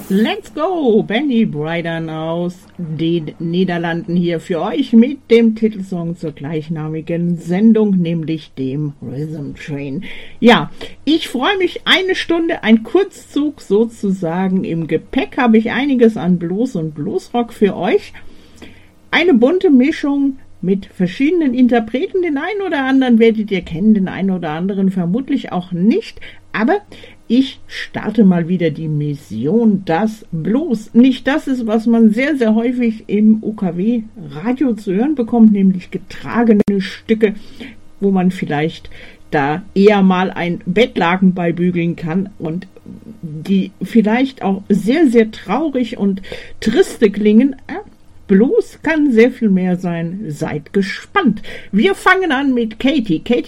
Let's go! Benny Bryden aus den Niederlanden hier für euch mit dem Titelsong zur gleichnamigen Sendung, nämlich dem Rhythm Train. Ja, ich freue mich, eine Stunde, ein Kurzzug sozusagen im Gepäck, habe ich einiges an Blues und Bluesrock für euch. Eine bunte Mischung mit verschiedenen Interpreten, den einen oder anderen werdet ihr kennen, den einen oder anderen vermutlich auch nicht, aber ich starte mal wieder die Mission, dass Blues nicht das ist, was man sehr, sehr häufig im UKW-Radio zu hören bekommt, nämlich getragene Stücke, wo man vielleicht da eher mal ein Bettlaken beibügeln kann und die vielleicht auch sehr, sehr traurig und triste klingen. Blues kann sehr viel mehr sein. Seid gespannt. Wir fangen an mit Katie. Katie